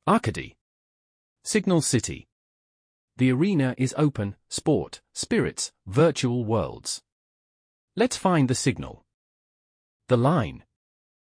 Arcady. Signal City. The arena is open, sport, spirits, virtual worlds. Let's find the signal. The line.